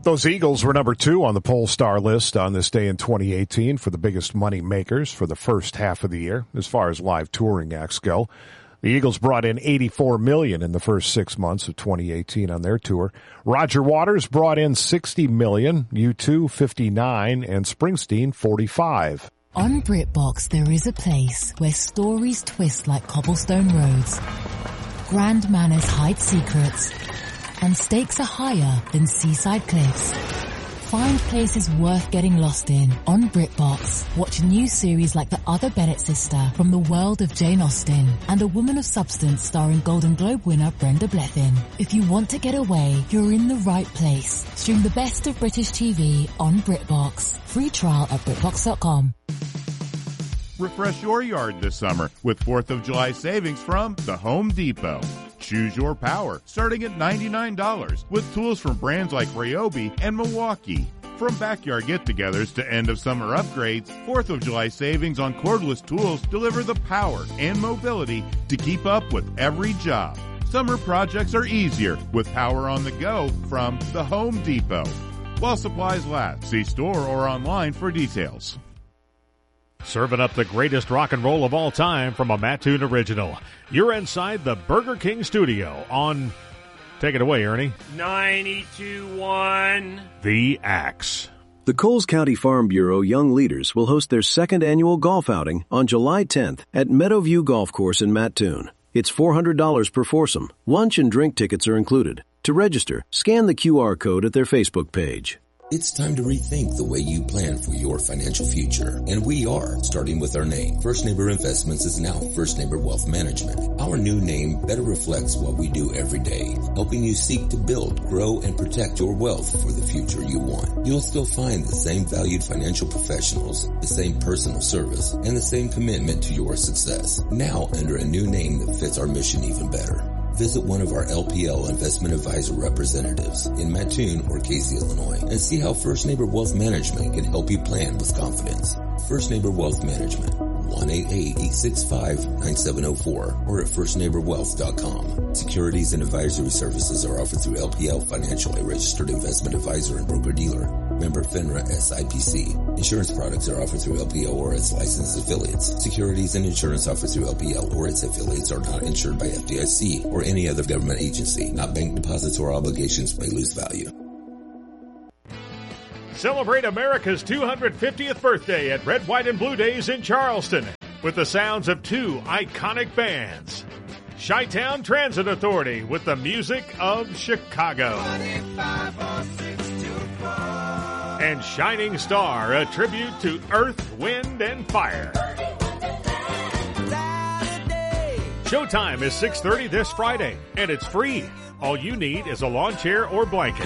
Those Eagles were number 2 on the Pollstar list on this day in 2018 for the biggest money makers for the first half of the year as far as live touring acts go. The Eagles brought in $84 million in the first 6 months of 2018 on their tour. Roger Waters brought in $60 million, U2 $59, and Springsteen $45. On BritBox, there is a place where stories twist like cobblestone roads, grand manners hide secrets, and stakes are higher than seaside cliffs. Find places worth getting lost in on BritBox. Watch new series like The Other Bennett Sister from the world of Jane Austen and A Woman of Substance starring Golden Globe winner Brenda Blethyn. If you want to get away, you're in the right place. Stream the best of British TV on BritBox. Free trial at BritBox.com. Refresh your yard this summer with 4th of July savings from the Home Depot. Choose your power, starting at $99, with tools from brands like Ryobi and Milwaukee. From backyard get-togethers to end-of-summer upgrades, 4th of July savings on cordless tools deliver the power and mobility to keep up with every job. Summer projects are easier with power on the go from the Home Depot. While supplies last, see store or online for details. Serving up the greatest rock and roll of all time from a Mattoon original. You're inside the Burger King studio on, take it away, Ernie. 92.1 The Axe. The Coles County Farm Bureau Young Leaders will host their second annual golf outing on July 10th at Meadowview Golf Course in Mattoon. It's $400 per foursome. Lunch and drink tickets are included. To register, scan the QR code at their Facebook page. It's time to rethink the way you plan for your financial future. And we are, starting with our name. First Neighbor Investments is now First Neighbor Wealth Management. Our new name better reflects what we do every day, helping you seek to build, grow, and protect your wealth for the future you want. You'll still find the same valued financial professionals, the same personal service, and the same commitment to your success. Now under a new name that fits our mission even better. Visit one of our LPL Investment Advisor representatives in Mattoon or Casey, Illinois, and see how First Neighbor Wealth Management can help you plan with confidence. First Neighbor Wealth Management, 1-888-865-9704 or at firstneighborwealth.com. Securities and advisory services are offered through LPL Financial, a registered investment advisor and broker-dealer. Member FINRA SIPC. Insurance products are offered through LPL or its licensed affiliates. Securities and insurance offered through LPL or its affiliates are not insured by FDIC or any other government agency. Not bank deposits or obligations may lose value. Celebrate America's 250th birthday at Red, White, and Blue Days in Charleston with the sounds of 2 iconic bands. Chi-Town Transit Authority with the music of Chicago. And Shining Star, a tribute to Earth, Wind, and Fire. Showtime is 6:30 this Friday, and it's free. All you need is a lawn chair or blanket.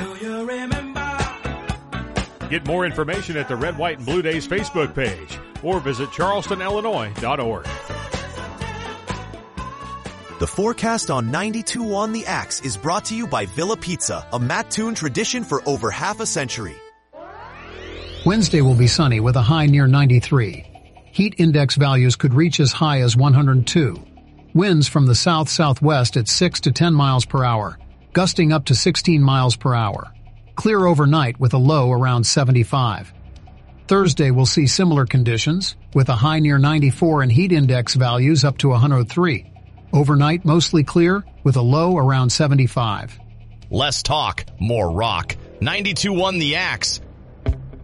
Get more information at the Red, White, and Blue Days Facebook page or visit charlestonillinois.org. The forecast on 92.1 The Axe is brought to you by Villa Pizza, a Mattoon tradition for over half a century. Wednesday will be sunny with a high near 93. Heat index values could reach as high as 102. Winds from the south-southwest at 6 to 10 miles per hour, gusting up to 16 miles per hour. Clear overnight with a low around 75. Thursday will see similar conditions, with a high near 94 and heat index values up to 103. Overnight mostly clear, with a low around 75. Less talk, more rock. 92.1 The Axe.